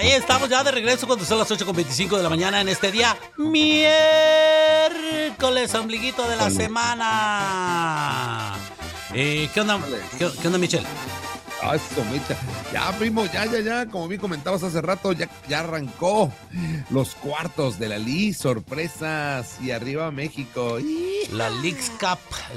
Ahí estamos ya de regreso cuando son las 8:25 de la mañana en este día miércoles, ombliguito de la semana. ¿Qué onda? ¿Qué onda, Michelle? Eso, Mecha. Ya, primo, ya. Como bien comentabas hace rato, ya arrancó los cuartos de la League. Sorpresas. Y arriba México. La Leagues Cup.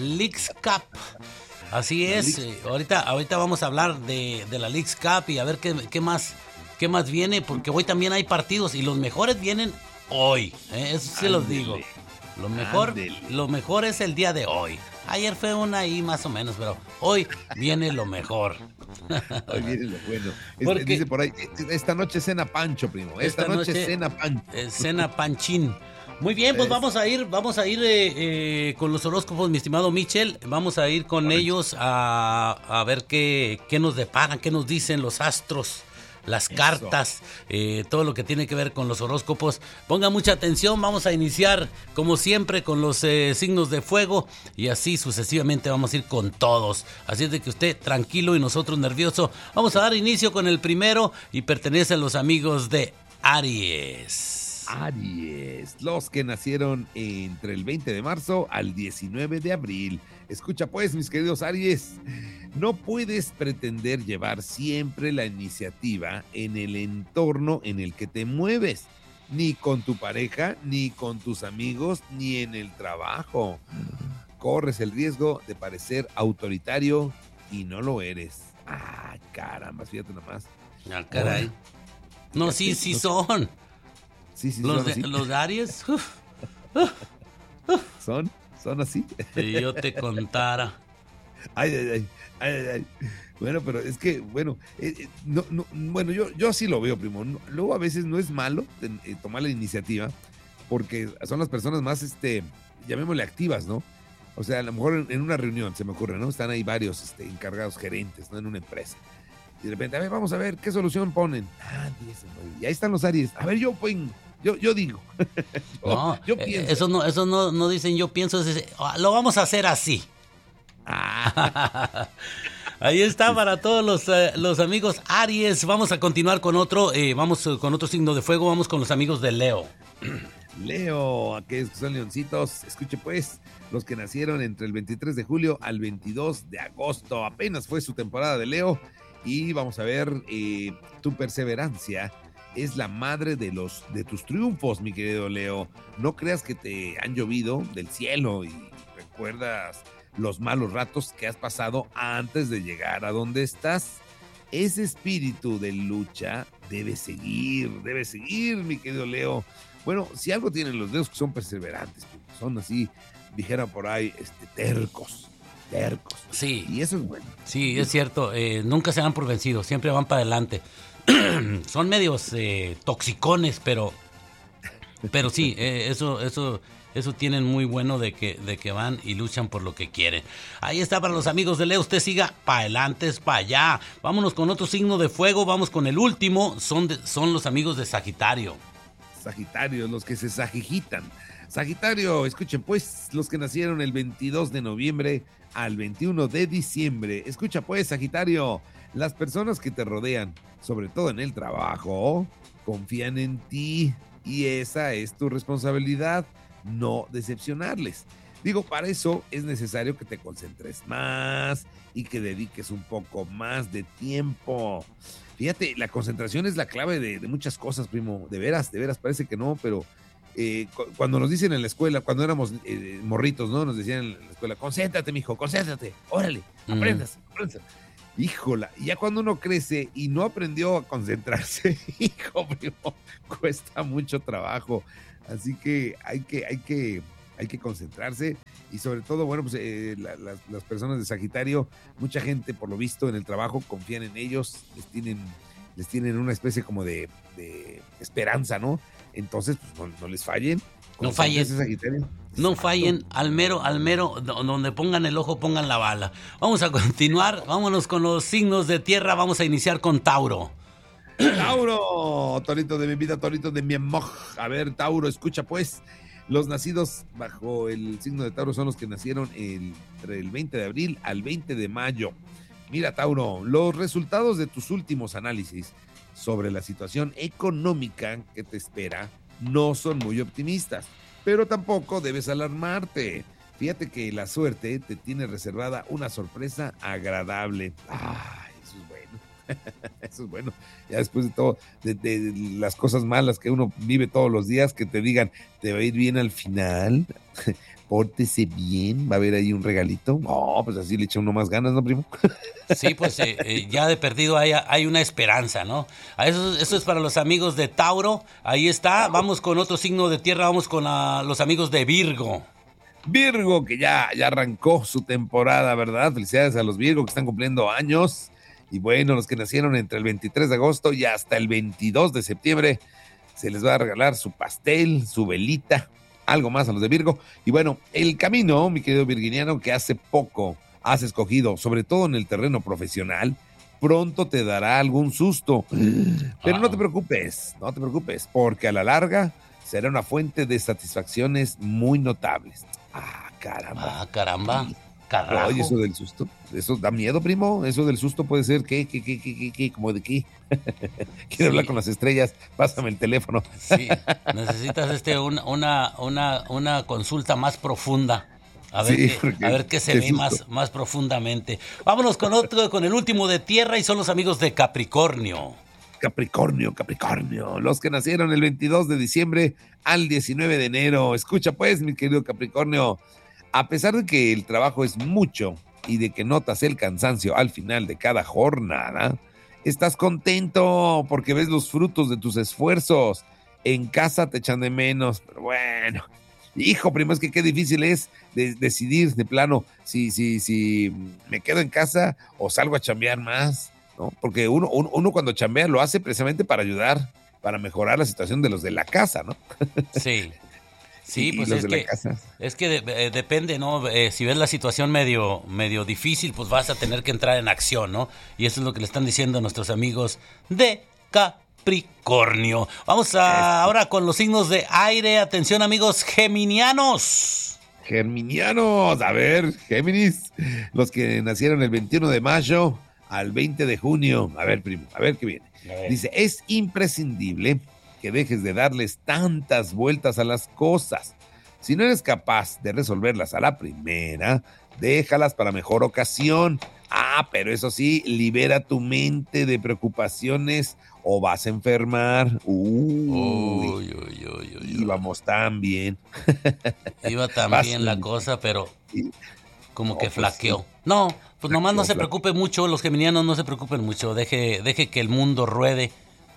Así es. Ahorita vamos a hablar de la Leagues Cup y a ver qué más viene, porque hoy también hay partidos y los mejores vienen hoy. Eso sí los digo. Lo mejor es el día de hoy. Ayer fue una ahí más o menos, pero hoy viene lo mejor. Hoy viene lo bueno. Dice por ahí, esta noche cena Pancho, primo. Esta noche cena Pancho. Cena Panchín. Muy bien, pues vamos a ir con los horóscopos, mi estimado Michel. Vamos a ir con ellos a ver qué nos deparan, qué nos dicen los astros. Las cartas, todo lo que tiene que ver con los horóscopos. Ponga mucha atención, vamos a iniciar como siempre con los signos de fuego y así sucesivamente vamos a ir con todos. Así es de que usted tranquilo y nosotros nervioso. Vamos a dar inicio con el primero y pertenece a los amigos de Aries. Aries, los que nacieron entre el 20 de marzo al 19 de abril. Escucha pues, mis queridos Aries, no puedes pretender llevar siempre la iniciativa en el entorno en el que te mueves, ni con tu pareja, ni con tus amigos, ni en el trabajo. Corres el riesgo de parecer autoritario y no lo eres. Ah, caramba, fíjate nomás. Ah, caray. No, sí son. Sí, los Aries. ¿Son así? Si yo te contara. Ay. Bueno, pero es que, yo así lo veo, primo. Luego a veces no es malo tomar la iniciativa, porque son las personas más, llamémosle activas, ¿no? O sea, a lo mejor en una reunión se me ocurre, ¿no? Están ahí varios encargados, gerentes, ¿no? En una empresa. Y de repente, vamos a ver qué solución ponen. Y ahí están los Aries. A ver, yo digo. yo pienso. Eso no dicen yo pienso, lo vamos a hacer así. Ahí está para todos los amigos Aries. Vamos a continuar con otro, vamos con otro signo de fuego. Vamos con los amigos de Leo. Leo, aquellos que son leoncitos, escuche pues, los que nacieron entre el 23 de julio al 22 de agosto. Apenas fue su temporada de Leo y vamos a ver, tu perseverancia es la madre de tus triunfos, mi querido Leo. No creas que te han llovido del cielo y recuerdas los malos ratos que has pasado antes de llegar a donde estás. Ese espíritu de lucha debe seguir, mi querido Leo. Bueno, si algo tienen los Leos que son perseverantes, son así, dijera por ahí, tercos. Sí. Y eso es bueno. Sí, es cierto, nunca se dan por vencidos, siempre van para adelante. Son medios toxicones, pero sí, eso tienen muy bueno de que van y luchan por lo que quieren. Ahí está para los amigos de Leo, usted siga para adelante, es para allá. Vámonos con otro signo de fuego, vamos con el último, son los amigos de Sagitario. Sagitario, los que se sajijitan. Sagitario, escuchen pues, los que nacieron el 22 de noviembre al 21 de diciembre. Escucha pues, Sagitario, las personas que te rodean, sobre todo en el trabajo, confían en ti y esa es tu responsabilidad, no decepcionarles. Digo, para eso es necesario que te concentres más y que dediques un poco más de tiempo. Fíjate, la concentración es la clave de muchas cosas, primo. De veras, parece que no, pero cuando nos dicen en la escuela, cuando éramos morritos, ¿no? Nos decían en la escuela, concéntrate, mijo, concéntrate, órale, aprendas. Híjola, ya cuando uno crece y no aprendió a concentrarse, hijo, primo, cuesta mucho trabajo. Así que hay que concentrarse y sobre todo, bueno, pues las personas de Sagitario, mucha gente por lo visto en el trabajo confían en ellos, les tienen una especie como de esperanza, ¿no? Entonces, pues no les fallen. No fallen. No fallen, al mero, donde pongan el ojo, pongan la bala. Vamos a continuar, vámonos con los signos de tierra, vamos a iniciar con Tauro. Tauro, torito de mi vida, torito de mi amor. A ver, Tauro, escucha pues. Los nacidos bajo el signo de Tauro son los que nacieron entre el 20 de abril al 20 de mayo. Mira, Tauro, los resultados de tus últimos análisis sobre la situación económica que te espera no son muy optimistas, pero tampoco debes alarmarte. Fíjate que la suerte te tiene reservada una sorpresa agradable. ¡Ay, eso es bueno! Eso es bueno. Ya después de todo, de las cosas malas que uno vive todos los días, que te digan, te va a ir bien al final, pórtese bien, va a haber ahí un regalito. No, pues así le echa uno más ganas, ¿no, primo? Sí, pues ya de perdido hay una esperanza, ¿no? Eso es para los amigos de Tauro. Ahí está. Vamos con otro signo de tierra. Vamos con los amigos de Virgo. Virgo, que ya arrancó su temporada, ¿verdad? Felicidades a los Virgo que están cumpliendo años. Y bueno, los que nacieron entre el 23 de agosto y hasta el 22 de septiembre, se les va a regalar su pastel, su velita, algo más a los de Virgo. Y bueno, el camino, mi querido virginiano, que hace poco has escogido, sobre todo en el terreno profesional, pronto te dará algún susto. Pero no te preocupes, porque a la larga será una fuente de satisfacciones muy notables. Caramba. Carajo. Oye, eso del susto, eso da miedo, primo. Eso del susto puede ser ¿qué? ¿Cómo de qué? Quiero hablar con las estrellas, pásame el teléfono. Sí, necesitas una consulta más profunda. A ver qué se ve más profundamente. Vámonos con el último de tierra, y son los amigos de Capricornio. Capricornio, los que nacieron el 22 de diciembre al 19 de enero. Escucha pues, mi querido Capricornio, a pesar de que el trabajo es mucho y de que notas el cansancio al final de cada jornada, estás contento porque ves los frutos de tus esfuerzos. En casa te echan de menos, pero bueno, hijo, primo, es que qué difícil es decidir de plano si me quedo en casa o salgo a chambear más, ¿no? Porque uno cuando chambea lo hace precisamente para ayudar, para mejorar la situación de los de la casa, ¿no? Sí, pues es que depende, ¿no? Si ves la situación medio difícil, pues vas a tener que entrar en acción, ¿no? Y eso es lo que le están diciendo nuestros amigos de Capricornio. Vamos ahora con los signos de aire. Atención, amigos geminianos. A ver, Géminis, los que nacieron el 21 de mayo al 20 de junio. A ver, primo, a ver qué viene. Dice, es imprescindible que dejes de darles tantas vueltas a las cosas. Si no eres capaz de resolverlas a la primera, déjalas para mejor ocasión. Pero eso sí, libera tu mente de preocupaciones o vas a enfermar. Íbamos tan bien. Iba tan bien la cosa, pero como que flaqueó. No, pues nomás no se preocupe mucho, los geminianos no se preocupen mucho. Deje que el mundo ruede.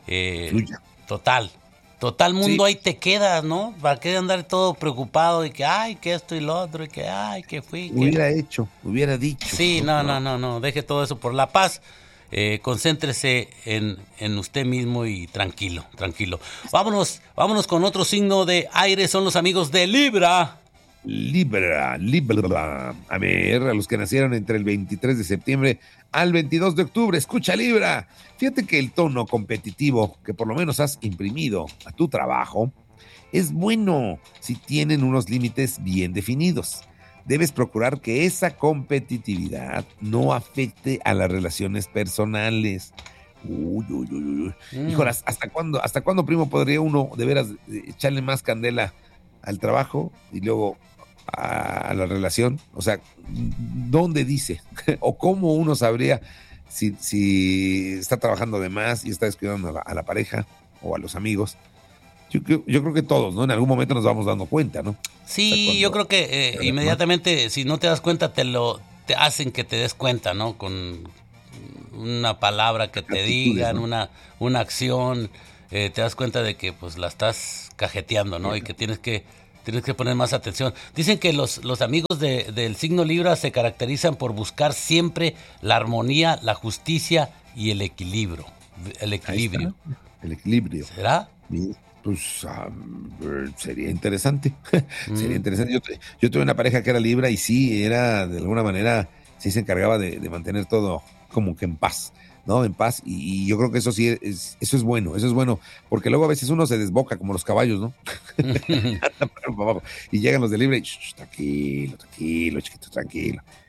Total mundo, ahí te quedas, ¿no? ¿Para qué andar todo preocupado y que que esto y lo otro y que que fui? Hubiera dicho. Sí, no, deje todo eso por la paz. Concéntrese en usted mismo y tranquilo. Vámonos con otro signo de aire, son los amigos de Libra. Libra. A ver, a los que nacieron entre el 23 de septiembre al 22 de octubre. Escucha, Libra. Fíjate que el tono competitivo que por lo menos has imprimido a tu trabajo es bueno si tienen unos límites bien definidos. Debes procurar que esa competitividad no afecte a las relaciones personales. Híjole, ¿hasta cuándo, primo, podría uno de veras echarle más candela al trabajo y luego a la relación? O sea, ¿dónde dice? ¿O cómo uno sabría si está trabajando de más y está descuidando a la pareja o a los amigos? Yo creo que todos, ¿no? En algún momento nos vamos dando cuenta, ¿no? Sí, yo creo que inmediatamente, si no te das cuenta, te hacen que te des cuenta, ¿no? Con una palabra que te digan, ¿no? una acción, te das cuenta de que pues la estás cajeteando, ¿no? Y que tienes que poner más atención. Dicen que los amigos del signo Libra se caracterizan por buscar siempre la armonía, la justicia y el equilibrio. El equilibrio. ¿Será? Pues sería interesante. Sería interesante. Yo tuve una pareja que era Libra y sí, era de alguna manera, sí se encargaba de mantener todo como que en paz, ¿no? En paz. Y yo creo que eso sí, eso es bueno, porque luego a veces uno se desboca como los caballos, ¿no? Y llegan los de Libra y tranquilo, chiquito, tranquilo.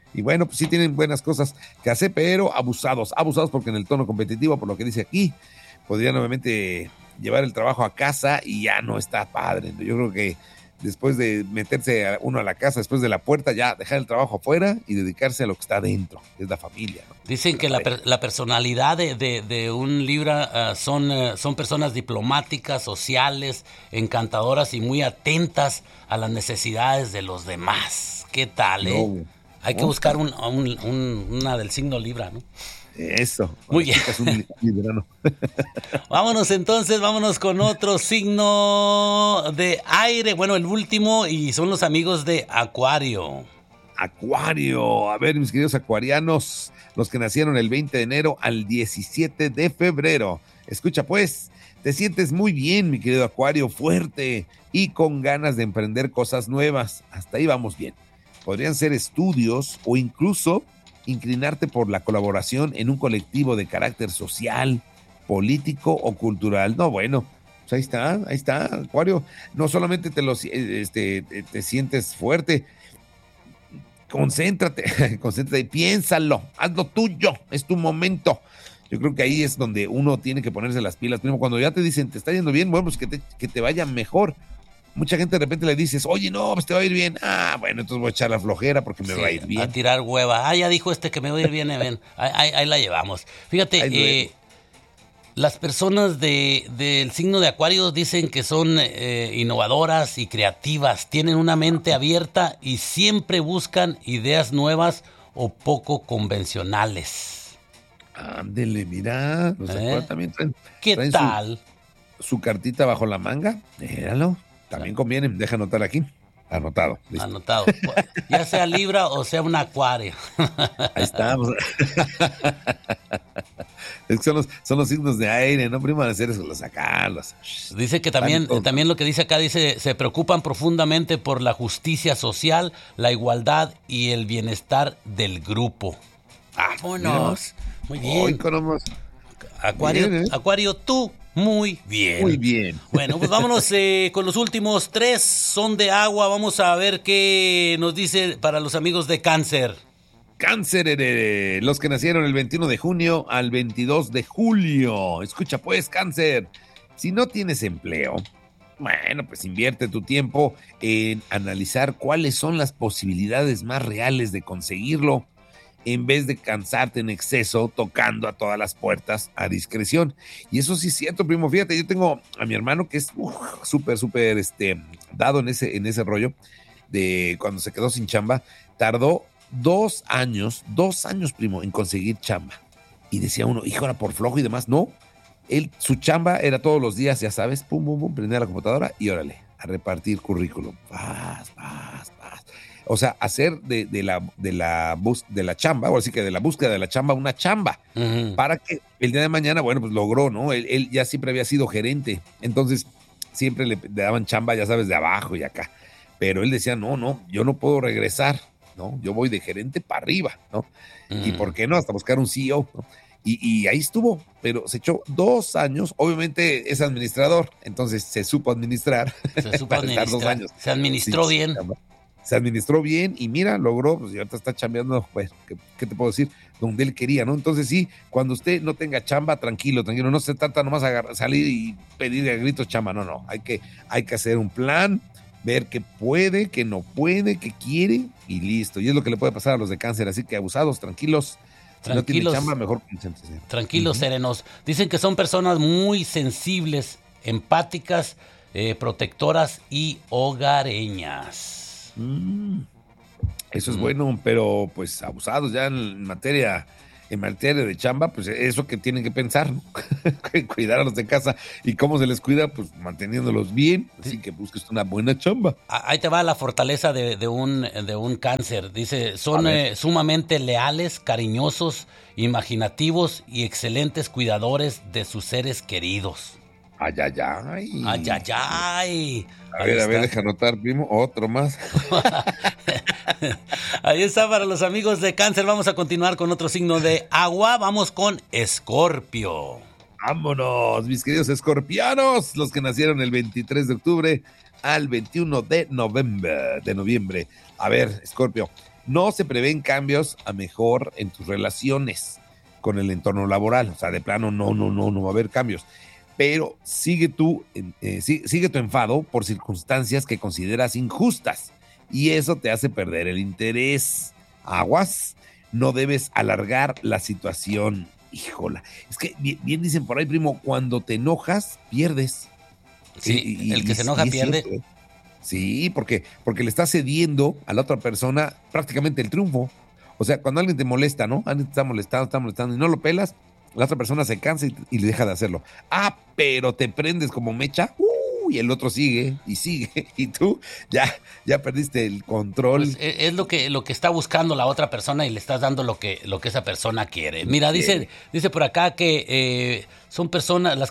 Y bueno, pues sí tienen buenas cosas que hacer, pero abusados porque en el tono competitivo, por lo que dice aquí, podrían nuevamente llevar el trabajo a casa y ya no está padre. Yo creo que después de meterse uno a la casa, después de la puerta, ya dejar el trabajo afuera y dedicarse a lo que está adentro, que es la familia, ¿no? Dicen que la personalidad de un Libra son personas diplomáticas, sociales, encantadoras y muy atentas a las necesidades de los demás. ¿Qué tal, No, Hay que buscar una del signo Libra, ¿no? Eso. Muy bien. Es un librano. Vámonos con otro signo de aire. Bueno, el último, y son los amigos de Acuario. Acuario. A ver, mis queridos acuarianos, los que nacieron el 20 de enero al 17 de febrero. Escucha pues, te sientes muy bien, mi querido Acuario, fuerte y con ganas de emprender cosas nuevas. Hasta ahí vamos bien. Podrían ser estudios o incluso inclinarte por la colaboración en un colectivo de carácter social, político o cultural. No, bueno, pues ahí está, Acuario. No solamente te sientes fuerte, concéntrate y piénsalo, haz lo tuyo, es tu momento. Yo creo que ahí es donde uno tiene que ponerse las pilas. Primero, cuando ya te dicen, te está yendo bien, bueno, pues que te vaya mejor. Mucha gente de repente le dices, oye, no, pues te va a ir bien. Ah, bueno, entonces voy a echar la flojera porque me va a ir bien. A tirar hueva. Ya dijo que me va a ir bien, ven. Ahí la llevamos. Fíjate, las personas del signo de Acuario dicen que son innovadoras y creativas, tienen una mente abierta y siempre buscan ideas nuevas o poco convencionales. Ándele, mira, los Acuarios también traen tal? Su cartita bajo la manga, míralo. También conviene, deja anotar aquí. Anotado. Listo. Anotado. Ya sea Libra o sea un Acuario. Ahí estamos. Es que son los signos de aire, no primo, van a hacer eso, los sacarlos. Dice que también lo que dice acá, se preocupan profundamente por la justicia social, la igualdad y el bienestar del grupo. ¡Vámonos! Muy bien. Acuario, bien, Acuario, tú. Muy bien. Muy bien. Bueno, pues vámonos con los últimos 3. Son de agua. Vamos a ver qué nos dice para los amigos de Cáncer. Cáncer, los que nacieron el 21 de junio al 22 de julio. Escucha pues, Cáncer, si no tienes empleo, bueno, pues invierte tu tiempo en analizar cuáles son las posibilidades más reales de conseguirlo, en vez de cansarte en exceso tocando a todas las puertas a discreción. Y eso sí es cierto, primo. Fíjate, yo tengo a mi hermano que es súper dado en ese rollo de cuando se quedó sin chamba. Tardó 2 años, primo, en conseguir chamba. Y decía uno, hijo, era por flojo y demás. No, su chamba era todos los días, ya sabes, pum, pum, pum, prendía la computadora y órale, a repartir currículum. Paz. O sea, hacer de la chamba, o así que de la búsqueda de la chamba, una chamba, para que el día de mañana, bueno, pues logró, ¿no? Él ya siempre había sido gerente, entonces siempre le daban chamba, ya sabes, de abajo y acá. Pero él decía, no, yo no puedo regresar, ¿no? Yo voy de gerente para arriba, ¿no? Y ¿por qué no? Hasta buscar un CEO, ¿no? Y ahí estuvo, pero se echó 2 años. Obviamente es administrador, entonces se supo administrar. Estar 2 años. Se administró bien. Se administró bien y mira, logró, pues y ahorita está chambeando, pues, ¿qué te puedo decir? Donde él quería, ¿no? Entonces sí, cuando usted no tenga chamba, tranquilo, no se trata nomás salir y pedir a gritos chamba, no, hay que hacer un plan, ver qué puede, qué no puede, qué quiere y listo. Y es lo que le puede pasar a los de Cáncer, así que abusados, tranquilos. Si no tiene chamba, mejor concéntrese. Tranquilos, serenos. Dicen que son personas muy sensibles, empáticas, protectoras y hogareñas. Eso es bueno, pero pues abusados ya en materia de chamba, pues eso que tienen que pensar, ¿no? Cuidar a los de casa. ¿Y cómo se les cuida? Pues manteniéndolos bien, así que busques una buena chamba. Ahí te va la fortaleza de un Cáncer. Dice, son sumamente leales, cariñosos, imaginativos y excelentes cuidadores de sus seres queridos. Ay. A ver, deja anotar, primo, otro más. Ahí está para los amigos de Cáncer. Vamos a continuar con otro signo de agua. Vamos con Escorpio. Vámonos, mis queridos escorpianos, los que nacieron el 23 de octubre al 21 de noviembre. A ver, Escorpio, No se prevén cambios a mejor en tus relaciones con el entorno laboral. O sea, de plano, no va a haber cambios. Pero sigue tu enfado por circunstancias que consideras injustas. Y eso te hace perder el interés. Aguas, no debes alargar la situación. Híjola, es que bien dicen por ahí, primo, cuando te enojas, pierdes. Sí, el que se enoja pierde. Cierto, ¿eh? Sí, porque le estás cediendo a la otra persona prácticamente el triunfo. O sea, cuando alguien te molesta, ¿no? Alguien te está molestando y no lo pelas, la otra persona se cansa y le deja de hacerlo. Pero te prendes como mecha, y el otro sigue, y tú ya perdiste el control. Pues es lo que está buscando la otra persona y le estás dando lo que esa persona quiere. Mira, dice por acá que son personas, las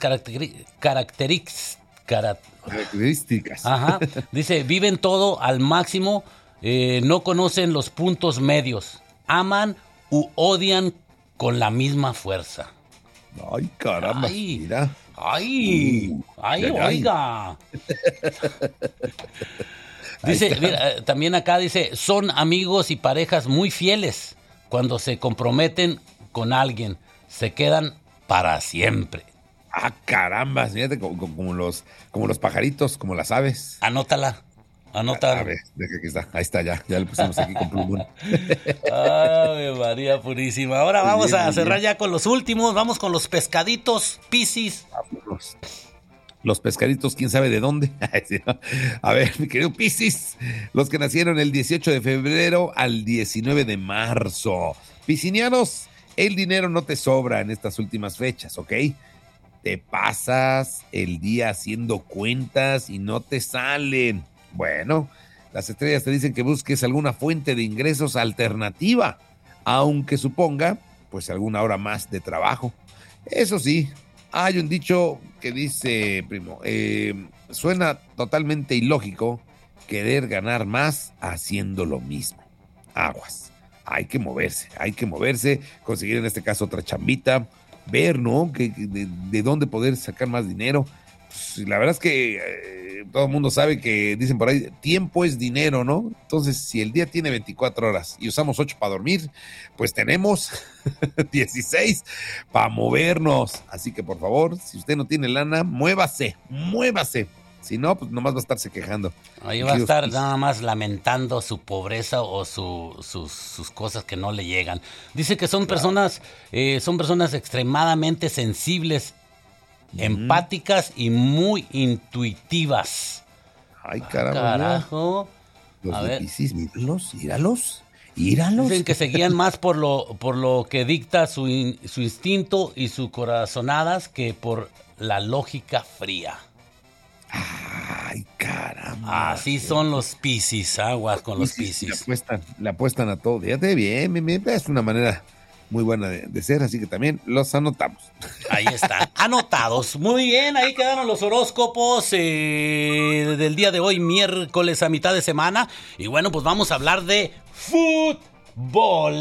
características. Ajá. Dice, viven todo al máximo, no conocen los puntos medios, aman u odian con la misma fuerza. Ay, caramba, mira. Oiga. Dice, mira, también acá dice, son amigos y parejas muy fieles. Cuando se comprometen con alguien, se quedan para siempre. Caramba, fíjate, como los pajaritos, como las aves. Anótala. A ver, aquí está. Ahí está, ya le pusimos aquí con plumón. Ay, María purísima. Ahora vamos a cerrar ya con los últimos. Vamos con los pescaditos, Piscis. Los pescaditos, quién sabe de dónde. A ver, mi querido Piscis, los que nacieron el 18 de febrero al 19 de marzo. Piscinianos, el dinero no te sobra en estas últimas fechas, ¿ok? Te pasas el día haciendo cuentas y no te salen. Bueno, las estrellas te dicen que busques alguna fuente de ingresos alternativa, aunque suponga, pues, alguna hora más de trabajo. Eso sí, hay un dicho que dice, primo, suena totalmente ilógico querer ganar más haciendo lo mismo. Aguas, hay que moverse, conseguir en este caso otra chambita, ver, ¿no? De dónde poder sacar más dinero. Pues, la verdad es que todo el mundo sabe que dicen por ahí, tiempo es dinero, ¿no? Entonces, si el día tiene 24 horas y usamos 8 para dormir, pues tenemos 16 para movernos. Así que, por favor, si usted no tiene lana, muévase. Si no, pues nomás va a estarse quejando. Ahí va a estar nada más lamentando su pobreza o sus cosas que no le llegan. Dice que son personas extremadamente sensibles, empáticas y muy intuitivas. Ay, caramba. Carajo. Los de Piscis, míralos. Dicen que se guían más por lo que dicta su instinto y sus corazonadas que por la lógica fría. Ay, caramba. Así son los Piscis, aguas con los Piscis. Le apuestan a todo. Fíjate bien, es una manera muy buena de ser, así que también los anotamos. Ahí están, anotados. Muy bien, ahí quedaron los horóscopos del día de hoy, miércoles a mitad de semana. Y bueno, pues vamos a hablar de fútbol.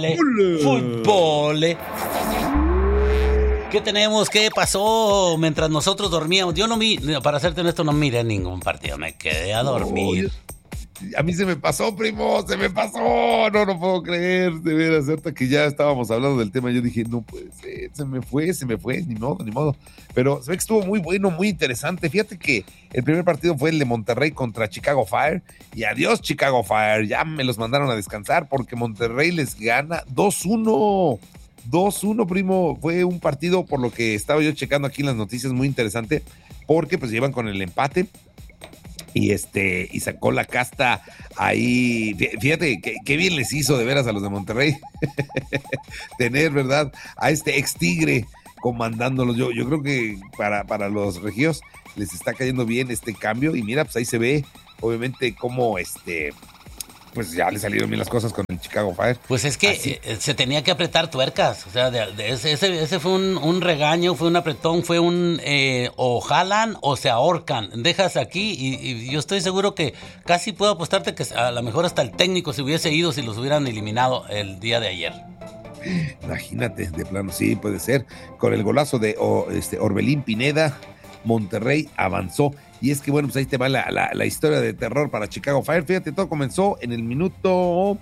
¿Qué tenemos? ¿Qué pasó mientras nosotros dormíamos? Yo para serte honesto, no miré ningún partido, me quedé a dormir. A mí se me pasó, primo, no puedo creer, de veras, hasta que ya estábamos hablando del tema, yo dije, no puede ser, se me fue, ni modo, pero se ve que estuvo muy bueno, muy interesante. Fíjate que el primer partido fue el de Monterrey contra Chicago Fire, y adiós Chicago Fire, ya me los mandaron a descansar porque Monterrey les gana 2-1, primo. Fue un partido, por lo que estaba yo checando aquí en las noticias, muy interesante, porque pues llevan con el empate. Y sacó la casta ahí. Fíjate qué bien les hizo de veras a los de Monterrey tener, ¿verdad?, a este ex Tigre comandándolos. Yo creo que para los regios les está cayendo bien este cambio. Y mira, pues ahí se ve, obviamente, cómo pues ya le salieron bien las cosas con el Chicago Fire. Pues es que se tenía que apretar tuercas, o sea, ese fue un regaño, fue un apretón, fue un o jalan o se ahorcan, dejas aquí y yo estoy seguro que casi puedo apostarte que a lo mejor hasta el técnico se hubiese ido si los hubieran eliminado el día de ayer. Imagínate, de plano, sí, puede ser. Con el golazo de Orbelín Pineda, Monterrey avanzó. Y es que, bueno, pues ahí te va la historia de terror para Chicago Fire. Fíjate, todo comenzó en el minuto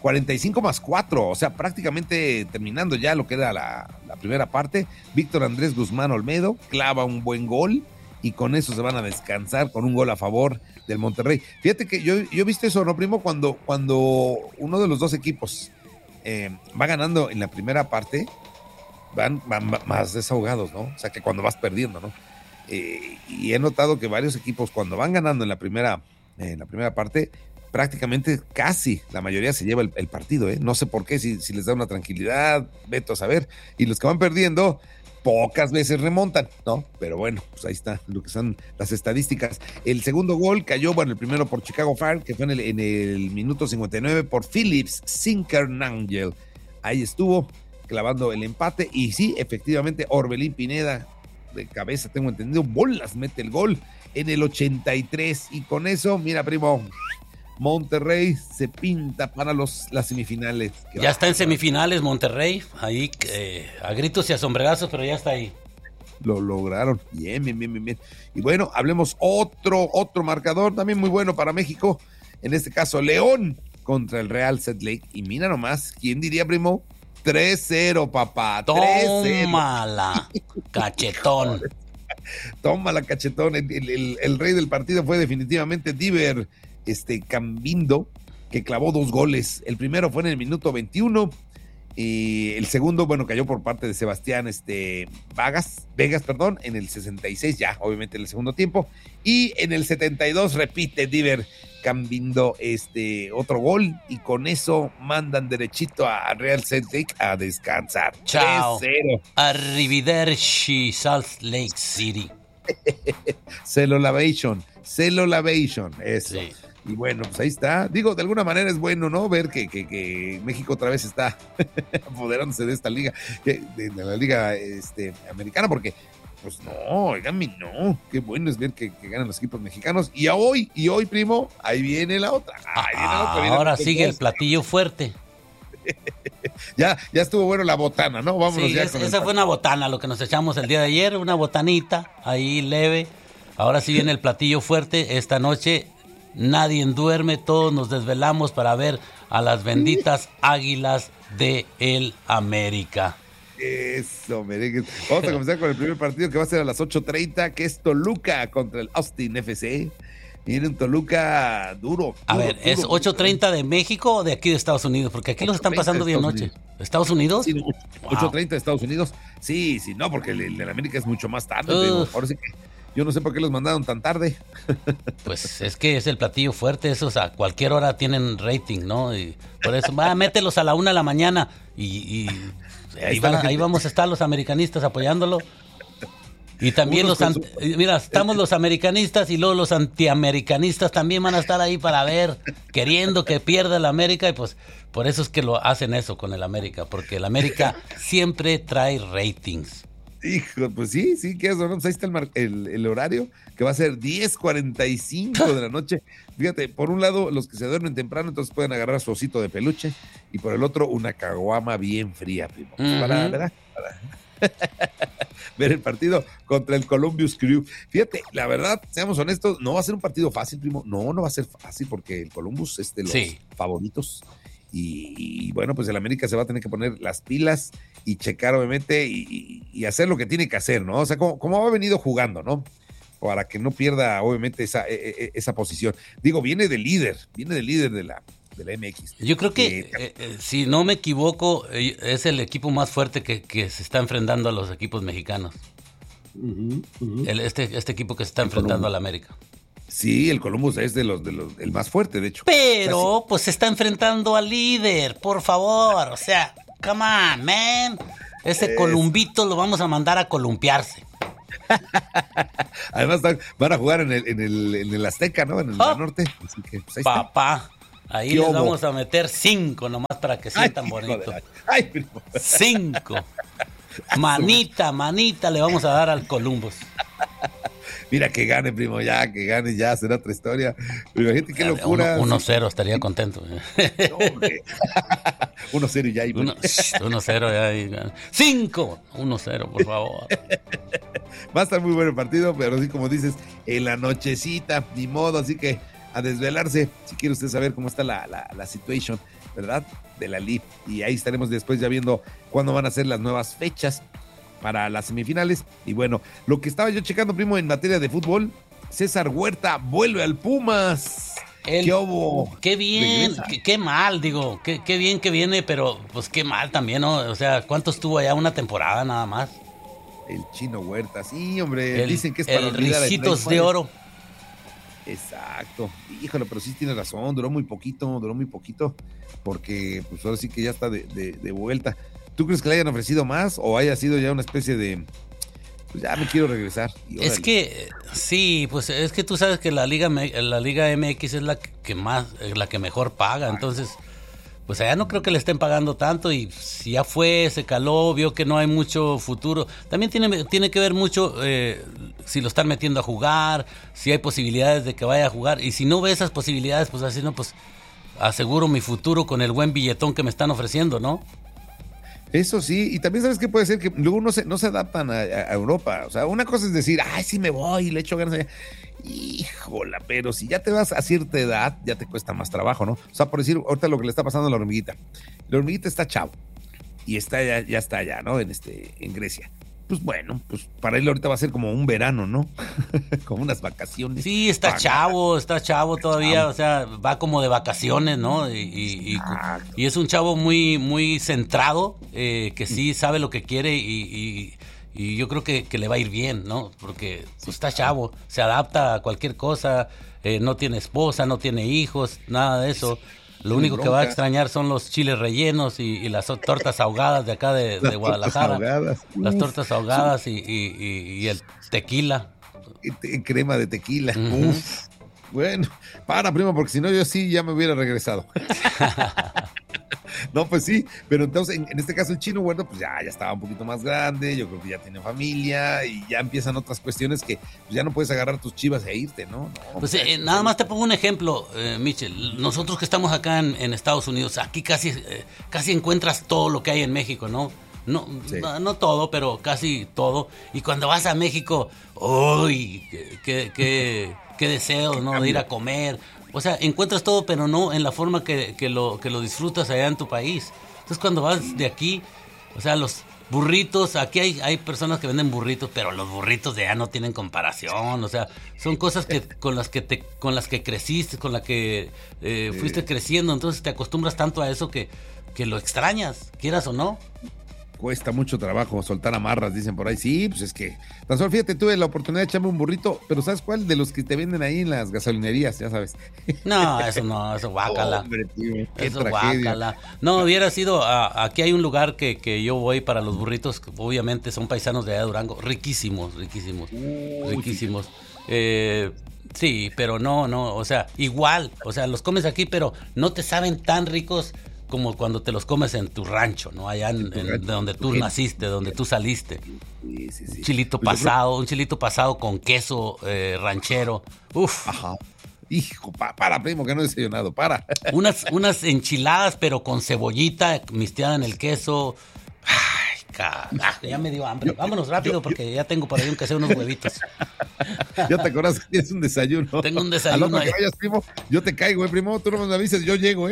45+4, o sea, prácticamente terminando ya lo que era la primera parte. Víctor Andrés Guzmán Olmedo clava un buen gol y con eso se van a descansar con un gol a favor del Monterrey. Fíjate que yo he visto eso, ¿no, primo? Cuando uno de los dos equipos va ganando en la primera parte, van más desahogados, ¿no? O sea, que cuando vas perdiendo, ¿no? Y he notado que varios equipos cuando van ganando en la primera parte, prácticamente casi la mayoría se lleva el partido, ¿eh? No sé por qué, si les da una tranquilidad, veto a saber. Y los que van perdiendo, pocas veces remontan, ¿no? Pero bueno, pues ahí está lo que son las estadísticas. El segundo gol cayó, bueno, el primero por Chicago Fire, que fue en el minuto 59 por Phillips Zinckernagel. Ahí estuvo clavando el empate. Y sí, efectivamente, Orbelín Pineda, de cabeza, tengo entendido, bolas, mete el gol en el 83. Y con eso, mira, primo, Monterrey se pinta para las semifinales. Ya está en semifinales Monterrey, ahí a gritos y a sombrerazos, pero ya está ahí. Lo lograron, bien. Y bueno, hablemos otro marcador también muy bueno para México, en este caso León contra el Real Salt Lake. Y mira nomás, ¿quién diría, primo? 3-0, papá. Tómala, cachetón. Tómala, cachetón. El rey del partido fue definitivamente Diver Cambindo, que clavó 2 goles. El primero fue en el minuto 21 y el segundo, bueno, cayó por parte de Sebastián Vegas, en el 66, ya obviamente en el segundo tiempo, y en el 72 repite Diver Cambindo otro gol, y con eso mandan derechito a Real Salt Lake a descansar. Chao. 3-0. Arrivederci, Salt Lake City. Celolavation, eso. Sí. Y bueno, pues ahí está. Digo, de alguna manera es bueno, ¿no? Ver que México otra vez está apoderándose de esta liga, de la liga americana, porque, pues no, oiganme, no. Qué bueno es ver que ganan los equipos mexicanos. Y hoy, primo, ahí viene la otra. Ahora sigue el platillo fuerte. Ya estuvo bueno la botana, ¿no? Vámonos sí, ya esa fue una botana, lo que nos echamos el día de ayer, una botanita ahí leve. Ahora sí viene el platillo fuerte esta noche. Nadie duerme, todos nos desvelamos para ver a las benditas Águilas de el América. Eso, merengues. Vamos a comenzar con el primer partido, que va a ser a las 8:30, que es Toluca contra el Austin FC. Miren, Toluca duro. A ver, ¿es 8:30 de México o de aquí de Estados Unidos? Porque aquí los están pasando de noche. ¿Estados Unidos? Sí, 8:30 de Estados Unidos. Sí, no, porque el América es mucho más tarde. Ahora sí que yo no sé por qué los mandaron tan tarde. Pues es que es el platillo fuerte, esos a cualquier hora tienen rating, ¿no? Y por eso, mételos a la 1 de la mañana y ahí vamos a estar los americanistas apoyándolo. Y también estamos los americanistas y luego los antiamericanistas también van a estar ahí para ver, queriendo que pierda el América, y pues por eso es que lo hacen eso con el América, porque el América siempre trae ratings. Hijo, pues sí, que eso, ¿no? Pues ahí está el horario, que va a ser 10:45 de la noche. Fíjate, por un lado, los que se duermen temprano, entonces pueden agarrar su osito de peluche, y por el otro, una caguama bien fría, primo. Para ver el partido contra el Columbus Crew. Fíjate, la verdad, seamos honestos, no va a ser un partido fácil, primo. No va a ser fácil, porque el Columbus es de los favoritos. Y bueno, pues el América se va a tener que poner las pilas y checar, obviamente, y hacer lo que tiene que hacer, ¿no? O sea, como ha venido jugando, ¿no? Para que no pierda, obviamente, esa posición. Digo, viene de líder de la MX. Yo creo que, si no me equivoco, es el equipo más fuerte que se está enfrentando a los equipos mexicanos. Este equipo que se está enfrentando al América. Sí, el Columbus es el más fuerte, de hecho. Pero, pues se está enfrentando al líder, por favor. O sea, come on, man. Ese Columbito lo vamos a mandar a columpiarse. Además, van a jugar en el Azteca, ¿no? En el norte. Así que, pues, ahí papá, ahí les vamos a meter 5 nomás para que sientan bonito. 5. Manita le vamos a dar al Columbus. Mira que gane, primo, ya será otra historia. Pero imagínate qué locura. 1-0, estaría contento. No, 1-0 ya. 1-0 ya. 5, 1-0, por favor. Va a estar muy bueno el partido, pero así como dices, en la nochecita, ni modo. Así que a desvelarse, si quiere usted saber cómo está la situación, ¿verdad? De la LIB. Y ahí estaremos después ya viendo cuándo van a ser las nuevas fechas para las semifinales. Y bueno, lo que estaba yo checando, primo, en materia de fútbol, César Huerta vuelve al Pumas. Qué bien, qué mal, digo, qué bien que viene, pero pues qué mal también, ¿no? O sea, ¿cuánto estuvo allá? Una temporada nada más. El Chino Huerta, sí, hombre, dicen que es para el Ricitos de Oro. Exacto, híjole, pero sí tiene razón, duró muy poquito, porque pues ahora sí que ya está de vuelta. ¿Tú crees que le hayan ofrecido más o haya sido ya una especie de, pues ya me quiero regresar? Es que, sí, pues es que tú sabes que la Liga MX es la que mejor paga, entonces, pues allá no creo que le estén pagando tanto y si ya fue, se caló, vio que no hay mucho futuro. También tiene que ver mucho si lo están metiendo a jugar, si hay posibilidades de que vaya a jugar y si no ve esas posibilidades, pues así no, pues aseguro mi futuro con el buen billetón que me están ofreciendo, ¿no? Eso sí, y también sabes que puede ser que luego no se adaptan a Europa. O sea, una cosa es decir, ay, sí me voy y le echo ganas allá. Híjola, pero si ya te vas a cierta edad, ya te cuesta más trabajo, ¿no? O sea, por decir, ahorita lo que le está pasando a la hormiguita. La hormiguita está chavo y ya está allá, ¿no? En Grecia. Pues bueno, pues para él ahorita va a ser como un verano, ¿no? Como unas vacaciones. Sí, está chavo todavía, o sea, va como de vacaciones, ¿no? Y es un chavo muy, muy centrado, que sí sabe lo que quiere y yo creo que le va a ir bien, ¿no? Porque pues, está chavo, se adapta a cualquier cosa, no tiene esposa, no tiene hijos, nada de eso. Lo único que va a extrañar son los chiles rellenos y las tortas ahogadas de acá de Guadalajara. Las tortas ahogadas y el tequila. Crema de tequila. Uh-huh. Uf. Bueno, primo, porque si no yo sí ya me hubiera regresado. No, pues sí, pero entonces en este caso el Chino Huerta pues ya estaba un poquito más grande, yo creo que ya tiene familia y ya empiezan otras cuestiones que pues, ya no puedes agarrar tus chivas e irte, ¿no? Pues nada más te pongo un ejemplo, Michel, nosotros que estamos acá en Estados Unidos, aquí casi encuentras todo lo que hay en México, ¿no? No todo, pero casi todo, y cuando vas a México, ¡uy! ¡Qué deseo, ¿no? De ir a comer. O sea, encuentras todo, pero no en la forma que lo disfrutas allá en tu país. Entonces, cuando vas de aquí, o sea, los burritos, aquí hay personas que venden burritos, pero los burritos de allá no tienen comparación. O sea, son cosas con las que creciste, con las que fuiste creciendo. Entonces, te acostumbras tanto a eso que lo extrañas, quieras o no. Cuesta mucho trabajo soltar amarras, dicen por ahí. Sí, pues es que tan solo fíjate, tuve la oportunidad de echarme un burrito, pero ¿sabes cuál? De los que te venden ahí en las gasolinerías, ya sabes. No, eso guácala. Hombre, tío, qué eso tragedia. Guácala. No, hubiera sido, aquí hay un lugar que yo voy para los burritos, que obviamente son paisanos de allá de Durango, riquísimos. Sí, pero no, o sea, igual, o sea, los comes aquí, pero no te saben tan ricos como cuando te los comes en tu rancho, ¿no? Allá de donde tú naciste, donde tú saliste. Sí. Un chilito pasado con queso ranchero. Uf. Ajá. Hijo, primo, que no he desayunado, Unas enchiladas, pero con cebollita misteada en el queso. Ay, carajo, ya me dio hambre. Vámonos rápido porque ya tengo por ahí aunque sea unos huevitos. Ya te acuerdas que tienes un desayuno. Tengo un desayuno. A que vayas, primo, yo te caigo, primo. Tú no me avisas, yo llego.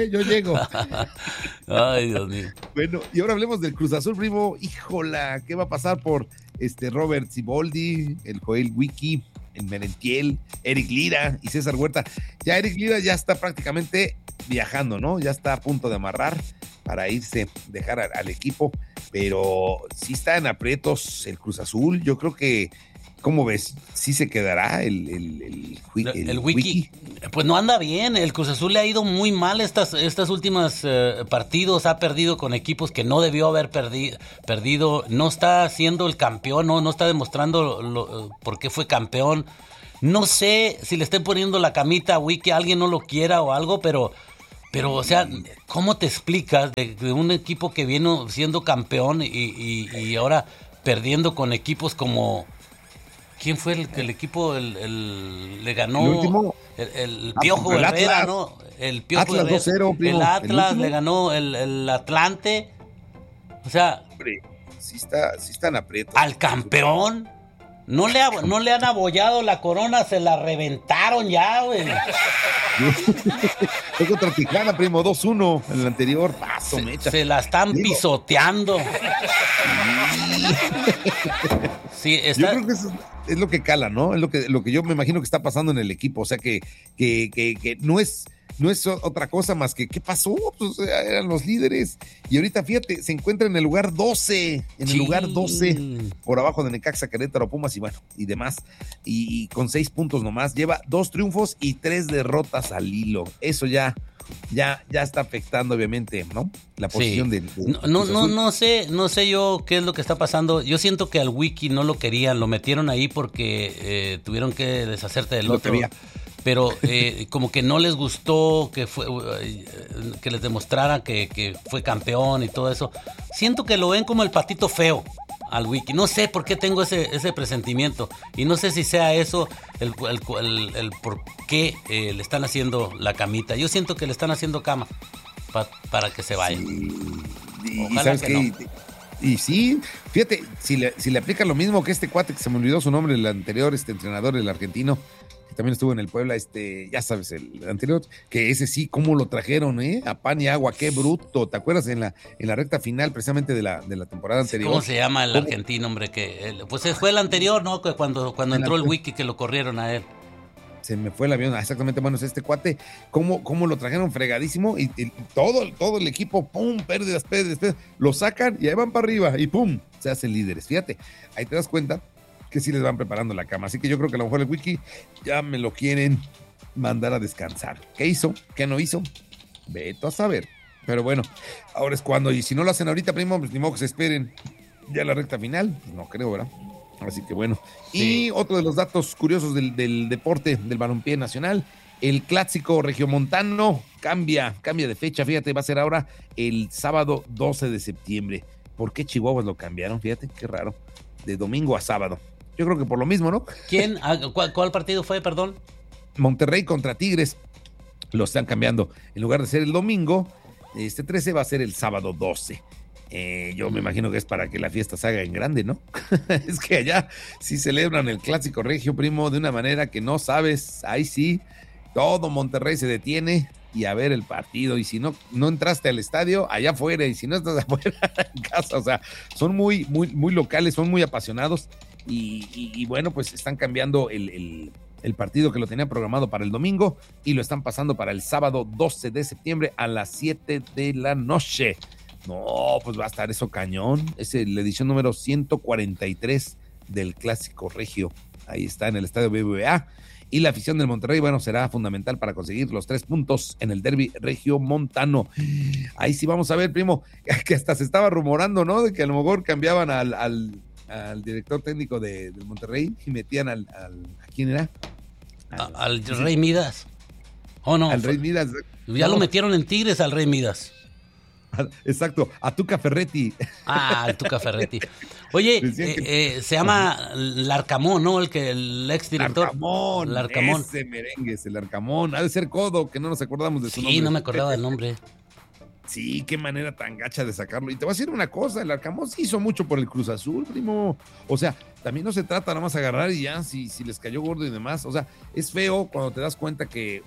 Ay, Dios mío. Bueno, y ahora hablemos del Cruz Azul, primo. Híjola, ¿qué va a pasar por Robert Siboldi, el Joel Wiki, el Merentiel, Eric Lira y César Huerta? Ya Eric Lira ya está prácticamente viajando, ¿no? Ya está a punto de amarrar para irse, dejar al equipo, pero sí está en aprietos el Cruz Azul. Yo creo que, ¿cómo ves? ¿Sí se quedará el Wiki? Pues no anda bien, el Cruz Azul le ha ido muy mal estas últimas partidos, ha perdido con equipos que no debió haber perdido, no está siendo el campeón, no está demostrando por qué fue campeón. No sé si le estén poniendo la camita a Wiki, alguien no lo quiera o algo, pero o sea, ¿cómo te explicas de un equipo que viene siendo campeón y ahora perdiendo con equipos como... ¿Quién fue el equipo le ganó? El Piojo Herrera, Atlas. ¿no? El Piojo Atlas Herrera. 2-0, primo. El Atlas le ganó el Atlante. O sea... Hombre, sí están aprietos. Al campeón. No le han abollado la corona, se la reventaron ya, güey. Fue contra Tijuana, primo, 2-1 en el anterior. Paso, mecha. Se la están pisoteando. Sí, Yo creo que eso es lo que cala, ¿no? Es lo que yo me imagino que está pasando en el equipo. O sea, que no es otra cosa más que ¿qué pasó? Pues eran los líderes. Y ahorita, fíjate, se encuentra en el lugar 12. En el lugar 12, por abajo de Necaxa, Querétaro, Pumas y demás. Y con 6 puntos nomás. Lleva 2 triunfos y 3 derrotas al hilo. Eso ya está afectando, obviamente, ¿no? La posición del no sé yo qué es lo que está pasando. Yo siento que al Wiki no lo querían, lo metieron ahí porque tuvieron que deshacerte del otro. Pero como que no les gustó que les demostrara que fue campeón y todo eso. Siento que lo ven como el patito feo al Wiki. No sé por qué tengo ese presentimiento. Y no sé si sea eso el por qué le están haciendo la camita. Yo siento que le están haciendo cama para que se vaya. Sí. Ojalá ¿sabes que no. Y sí, fíjate, si le aplica lo mismo que este cuate que se me olvidó su nombre, el anterior entrenador, el argentino, que también estuvo en el Puebla, ya sabes, el anterior, que ese sí, cómo lo trajeron, a pan y agua, qué bruto. ¿Te acuerdas en la recta final precisamente de la temporada anterior? ¿Cómo se llama el argentino, hombre? Pues fue el anterior, ¿no? Que cuando entró el Wiki que lo corrieron a él. Se me fue el avión, exactamente. Bueno, es este cuate, cómo lo trajeron fregadísimo y todo el equipo, pum, pérdidas, lo sacan y ahí van para arriba y pum, se hacen líderes. Fíjate, ahí te das cuenta que sí les van preparando la cama. Así que yo creo que a lo mejor el Wiki ya me lo quieren mandar a descansar. ¿Qué hizo? ¿Qué no hizo? Veto a saber. Pero bueno, ahora es cuando, y si no lo hacen ahorita, primo, pues ni modo que se esperen ya la recta final. Pues no creo, ¿verdad? Así que bueno. Sí. Y otro de los datos curiosos del deporte, del balompié nacional, el clásico regiomontano cambia de fecha. Fíjate, va a ser ahora el sábado 12 de septiembre. ¿Por qué Chihuahuas lo cambiaron? Fíjate, qué raro. De domingo a sábado. Yo creo que por lo mismo, ¿no? ¿Quién? ¿Cuál partido fue, perdón? Monterrey contra Tigres. Lo están cambiando. En lugar de ser el domingo, 13 va a ser el sábado 12. Yo me imagino que es para que la fiesta se haga en grande, ¿no? Es que allá sí celebran el clásico regio, primo, de una manera que no sabes. Ahí sí, todo Monterrey se detiene y a ver el partido. Y si no entraste al estadio, allá afuera. Y si no estás afuera, en casa. O sea, son muy, muy, muy locales, son muy apasionados. Y bueno, pues están cambiando el partido que lo tenían programado para el domingo y lo están pasando para el sábado 12 de septiembre a las 7 de la noche. No, pues va a estar eso cañón. Es la edición número 143 del Clásico Regio. Ahí está en el estadio BBVA. Y la afición del Monterrey, bueno, será fundamental para conseguir los 3 puntos en el derbi regiomontano. Ahí sí vamos a ver, primo, que hasta se estaba rumorando, ¿no? De que a lo mejor cambiaban al director técnico del Monterrey y metían ¿a quién era? Al Rey Midas. ¿O no? Al Rey Midas. Ya lo metieron en Tigres al Rey Midas. Exacto, a Tuca Ferretti. El Tuca Ferretti. Oye, se llama Larcamón, ¿no? El exdirector. Larcamón. Ese merengue es el Larcamón. Ha de ser Codo, que no nos acordamos de su nombre. Sí, no me acordaba del nombre. Sí, qué manera tan gacha de sacarlo. Y te voy a decir una cosa, el Larcamón sí hizo mucho por el Cruz Azul, primo. O sea, también no se trata nada más agarrar y ya, si les cayó gordo y demás. O sea, es feo cuando te das cuenta que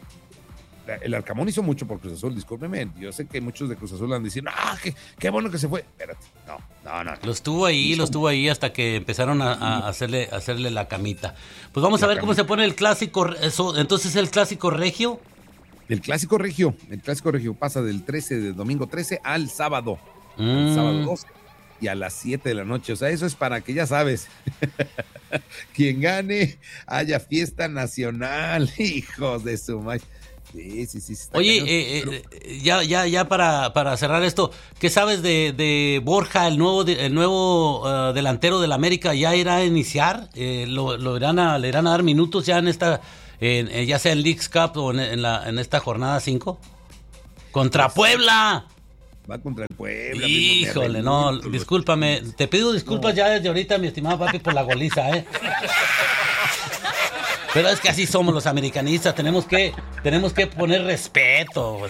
el Arcamón hizo mucho por Cruz Azul, discúlpeme. Yo sé que muchos de Cruz Azul han diciendo, qué bueno que se fue. Espérate, no. Lo estuvo ahí hasta que empezaron a hacerle la camita. Pues vamos a ver cómo se pone el clásico. Entonces, el clásico regio. El clásico regio pasa del domingo 13 al sábado. El sábado 12 y a las 7 de la noche. O sea, eso es para que ya sabes. Quien gane, haya fiesta nacional. Hijos de su madre. Sí. Oye, ya para cerrar esto, ¿qué sabes de Borja, el nuevo delantero del América? ¿Ya irá a iniciar? ¿Le irán a dar minutos ya en esta, ya sea en Leagues Cup o en esta jornada 5? ¡Contra Puebla! Va contra el Puebla. Híjole, no, discúlpame. Te pido disculpas ya desde ahorita, mi estimado papi, por la goliza, Pero es que así somos los americanistas, tenemos que poner respeto.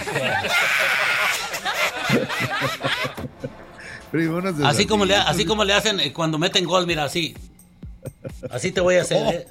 Así como le hacen cuando meten gol, mira, así. Así te voy a hacer, ¿eh?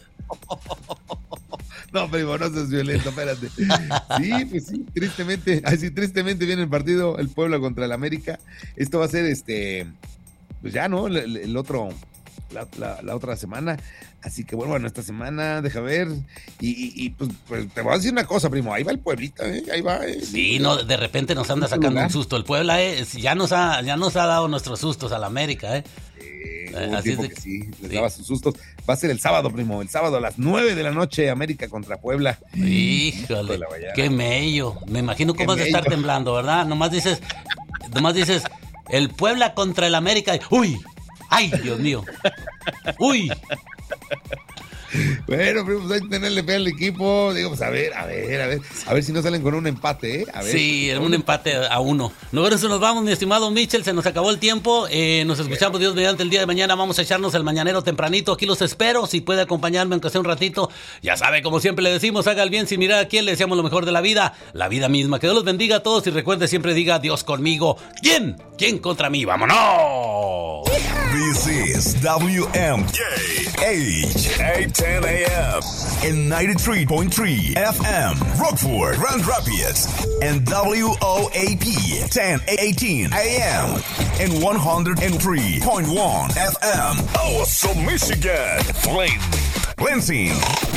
No, primo, no seas violento, espérate. Sí, pues sí, tristemente, así tristemente viene el partido, el Puebla contra el América. Esto va a ser pues ya, ¿no? El otro, la otra semana. Así que bueno, esta semana, deja ver. Y pues te voy a decir una cosa, primo, ahí va el Pueblita, ahí va. Sí, no, de repente nos anda sacando un susto. El Puebla ya nos ha dado nuestros sustos al América, Así es que sí, les daba sus sustos. Va a ser el sábado, primo, el sábado a las 9 de la noche, América contra Puebla. Híjole, qué mello. Me imagino cómo vas a estar temblando, ¿verdad? Nomás dices, el Puebla contra el América. ¡Uy! ¡Ay, Dios mío! ¡Uy! Bueno, primo, pues hay que tenerle fe al equipo. Digo, pues a ver si no salen con un empate, A ver. Sí, un empate a 1. Nosotros nos vamos, mi estimado Michel, se nos acabó el tiempo. Nos escuchamos, Dios mediante, el día de mañana. Vamos a echarnos el mañanero tempranito. Aquí los espero. Si puede acompañarme, aunque sea un ratito. Ya sabe, como siempre le decimos, haga el bien sin mirar a quién. Le deseamos lo mejor de la vida misma. Que Dios los bendiga a todos y recuerde, siempre diga Dios conmigo. ¿Quién? ¿Quién contra mí? ¡Vámonos! This is WMJH 810 AM and 93.3 FM Rockford, Grand Rapids, and WOAP 1018 AM and 103.1 FM Awesome, Michigan. Flint, Lansing,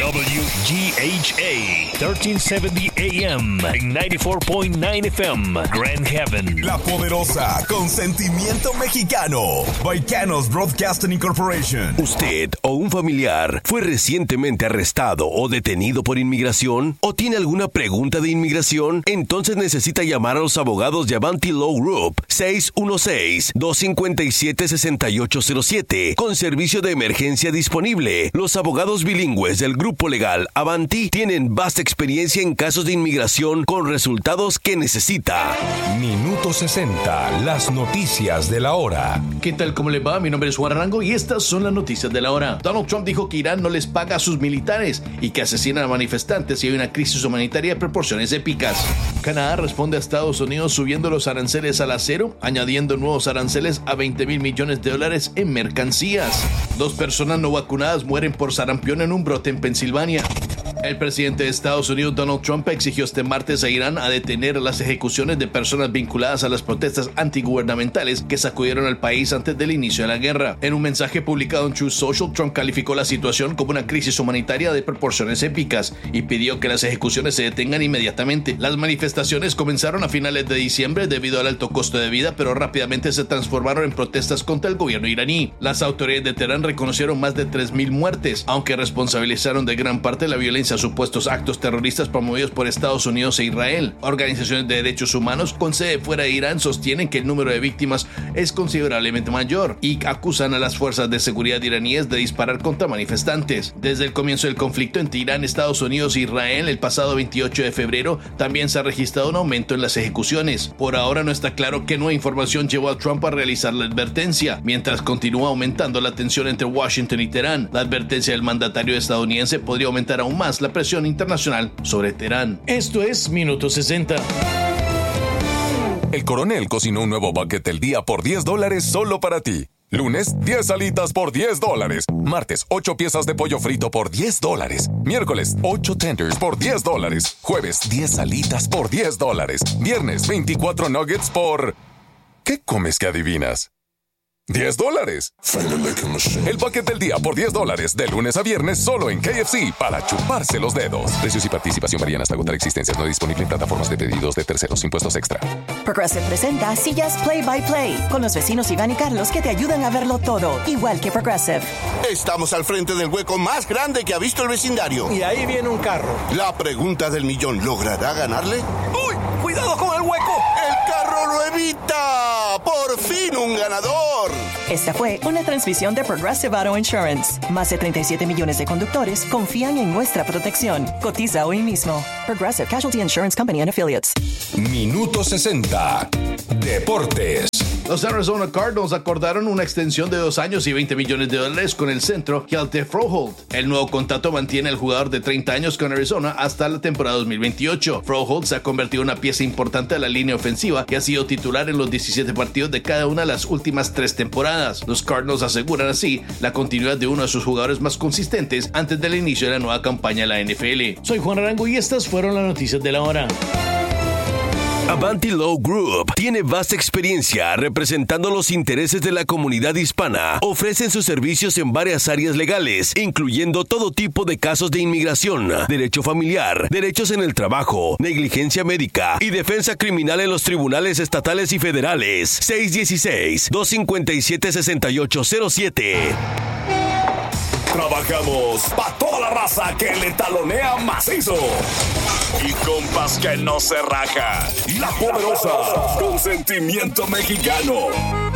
WGHA 1370 AM and 94.9 FM Grand Haven. La Poderosa, con sentimiento mexicano. Baicanos Broadcasting Incorporation. ¿Usted o un familiar fue recientemente arrestado o detenido por inmigración? ¿O tiene alguna pregunta de inmigración? Entonces necesita llamar a los abogados de Avanti Law Group 616-257-6807 con servicio de emergencia disponible. Los abogados bilingües del grupo legal Avanti tienen vasta experiencia en casos de inmigración con resultados que necesita. Minuto 60, las noticias de la hora. ¿Qué tal? ¿Cómo le va? Mi nombre es Juan Arango y estas son las noticias de la hora. Donald Trump dijo que Irán no les paga a sus militares y que asesinan a manifestantes y hay una crisis humanitaria de proporciones épicas. Canadá responde a Estados Unidos subiendo los aranceles al acero, añadiendo nuevos aranceles a $20,000 millones en mercancías. 2 personas no vacunadas mueren por sarampión en un brote en Pensilvania. El presidente de Estados Unidos, Donald Trump, exigió este martes a Irán a detener las ejecuciones de personas vinculadas a las protestas antigubernamentales que sacudieron al país antes del inicio de la guerra. En un mensaje publicado en Truth Social, Trump calificó la situación como una crisis humanitaria de proporciones épicas y pidió que las ejecuciones se detengan inmediatamente. Las manifestaciones comenzaron a finales de diciembre debido al alto costo de vida, pero rápidamente se transformaron en protestas contra el gobierno iraní. Las autoridades de Teherán reconocieron más de 3,000 muertes, aunque responsabilizaron de gran parte de la violencia a supuestos actos terroristas promovidos por Estados Unidos e Israel. Organizaciones de derechos humanos con sede fuera de Irán sostienen que el número de víctimas es considerablemente mayor y acusan a las fuerzas de seguridad iraníes de disparar contra manifestantes. Desde el comienzo del conflicto entre Irán, Estados Unidos e Israel, el pasado 28 de febrero, también se ha registrado un aumento en las ejecuciones. Por ahora no está claro qué nueva información llevó a Trump a realizar la advertencia, mientras continúa aumentando la tensión entre Washington y Teherán. La advertencia del mandatario estadounidense podría aumentar aún más la presión internacional sobre Teherán. Esto es Minuto 60. El Coronel cocinó un nuevo bucket del día por $10 solo para ti. Lunes, 10 alitas por $10. Martes, 8 piezas de pollo frito por $10. Miércoles, 8 tenders por $10. Jueves, 10 alitas por $10. Viernes, 24 nuggets por... ¿Qué comes que adivinas? $10. El bucket del día por $10 de lunes a viernes solo en KFC para chuparse los dedos. Precios y participación varían hasta agotar existencias. No disponible en plataformas de pedidos de terceros. Impuestos extra. Progressive presenta Sillas Play by Play con los vecinos Iván y Carlos que te ayudan a verlo todo, igual que Progressive. Estamos al frente del hueco más grande que ha visto el vecindario. Y ahí viene un carro. La pregunta del millón, ¿logrará ganarle? ¡Uy! ¡Cuidado con el hueco! ¡El carro lo evita! ¡Por fin un ganador! Esta fue una transmisión de Progressive Auto Insurance. Más de 37 millones de conductores confían en nuestra protección. Cotiza hoy mismo. Progressive Casualty Insurance Company and Affiliates. Minuto 60. Deportes. Los Arizona Cardinals acordaron una extensión de 2 años y $20 millones con el centro Hjalte Froholdt. El nuevo contrato mantiene al jugador de 30 años con Arizona hasta la temporada 2028. Froholdt se ha convertido en una pieza importante de la línea ofensiva y ha sido titular en los 17 partidos de cada una de las últimas 3 temporadas. Los Cardinals aseguran así la continuidad de uno de sus jugadores más consistentes antes del inicio de la nueva campaña de la NFL. Soy Juan Arango y estas fueron las noticias de la hora. Avanti Law Group tiene vasta experiencia representando los intereses de la comunidad hispana. Ofrecen sus servicios en varias áreas legales, incluyendo todo tipo de casos de inmigración, derecho familiar, derechos en el trabajo, negligencia médica y defensa criminal en los tribunales estatales y federales. 616-257-6807. Trabajamos para toda la raza que le talonea macizo. Y compas que no se raja. La Poderosa, con sentimiento mexicano.